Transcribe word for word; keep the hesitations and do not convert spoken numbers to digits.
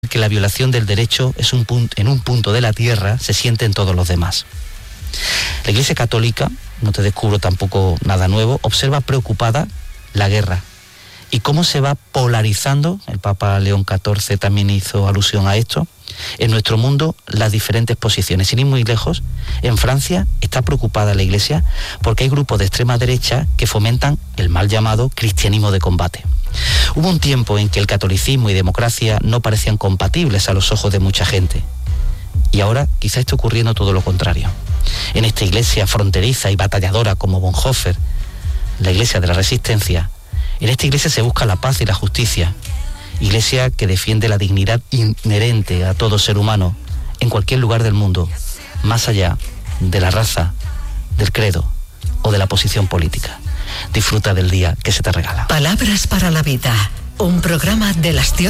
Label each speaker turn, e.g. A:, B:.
A: que la violación del derecho es un punto, en un punto de la tierra se siente en todos los demás. La Iglesia Católica, no te descubro tampoco nada nuevo, observa preocupada la guerra y cómo se va polarizando, el Papa León catorce también hizo alusión a esto, en nuestro mundo las diferentes posiciones. Sin ir muy lejos, en Francia está preocupada la Iglesia porque hay grupos de extrema derecha que fomentan el mal llamado cristianismo de combate. Hubo un tiempo en que el catolicismo y democracia no parecían compatibles a los ojos de mucha gente. Y ahora quizá esté ocurriendo todo lo contrario. En esta iglesia fronteriza y batalladora como Bonhoeffer, la iglesia de la resistencia, en esta iglesia se busca la paz y la justicia. Iglesia que defiende la dignidad inherente a todo ser humano en cualquier lugar del mundo, más allá de la raza, del credo o de la posición política. Disfruta del día que se te regala.
B: Palabras para la vida, un programa de las